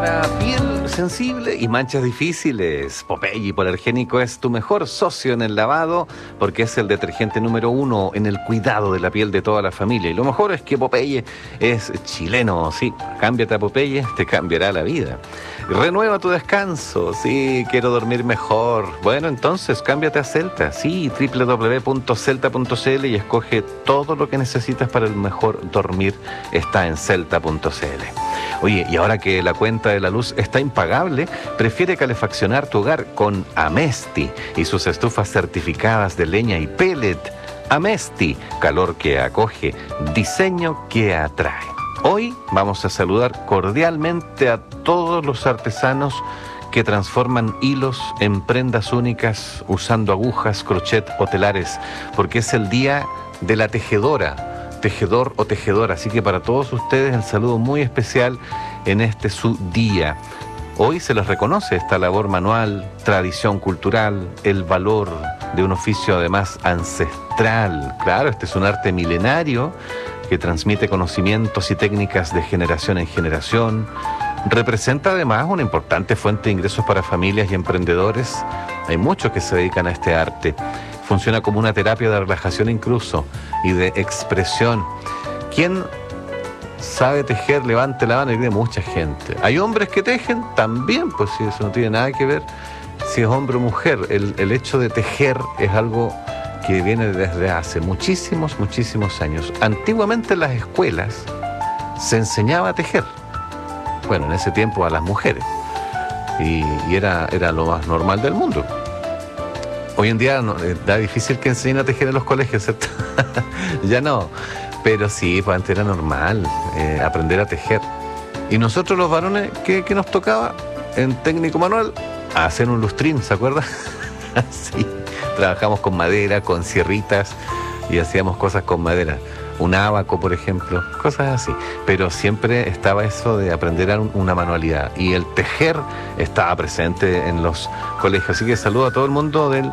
Para piel sensible y manchas difíciles, Popeye Hipoalergénico es tu mejor socio en el lavado porque es el detergente número 1 en el cuidado de la piel de toda la familia. Y lo mejor es que Popeye es chileno, sí. Cámbiate a Popeye, te cambiará la vida. Renueva tu descanso, sí, quiero dormir mejor. Bueno, entonces cámbiate a Celta, sí, www.celta.cl y escoge todo lo que necesitas para el mejor dormir. Está en celta.cl. Oye, y ahora que la cuenta de la luz está impagable, prefiere calefaccionar tu hogar con Amesti y sus estufas certificadas de leña y pellet. Amesti, calor que acoge, diseño que atrae. Hoy vamos a saludar cordialmente a todos los artesanos que transforman hilos en prendas únicas usando agujas, crochet o telares, porque es el día de la tejedora, tejedor o tejedora. Así que para todos ustedes el saludo muy especial en este su día. Hoy se les reconoce esta labor manual, tradición cultural, el valor de un oficio además ancestral. Claro, este es un arte milenario que transmite conocimientos y técnicas de generación en generación. Representa además una importante fuente de ingresos para familias y emprendedores. Hay muchos que se dedican a este arte. Funciona como una terapia de relajación incluso y de expresión. ¿Quién sabe tejer? Levante la mano y de mucha gente. ¿Hay hombres que tejen? También, pues sí, eso no tiene nada que ver si es hombre o mujer. El hecho de tejer es algo que viene desde hace muchísimos años. Antiguamente en las escuelas se enseñaba a tejer. Bueno, en ese tiempo a las mujeres. Y era lo más normal del mundo. Hoy en día da difícil que enseñen a tejer en los colegios, ¿cierto? Ya no. Pero sí, pues antes era normal aprender a tejer. Y nosotros los varones, ¿qué nos tocaba? En técnico manual, hacer un lustrín, ¿se acuerdan? Sí. Trabajamos con madera, con sierritas y hacíamos cosas con madera. Un ábaco, por ejemplo, cosas así. Pero siempre estaba eso de aprender una manualidad. Y el tejer estaba presente en los colegios. Así que saludo a todo el mundo del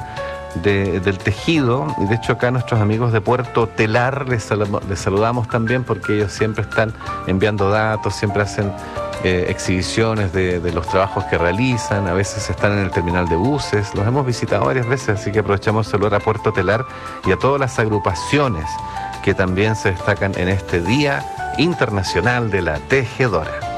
tejido. Y de hecho acá nuestros amigos de Puerto Telar les saludamos también porque ellos siempre están enviando datos, siempre hacen exhibiciones de los trabajos que realizan. A veces están en el terminal de buses. Los hemos visitado varias veces, así que aprovechamos de saludar a Puerto Telar y a todas las agrupaciones que también se destacan en este Día Internacional de la Tejedora.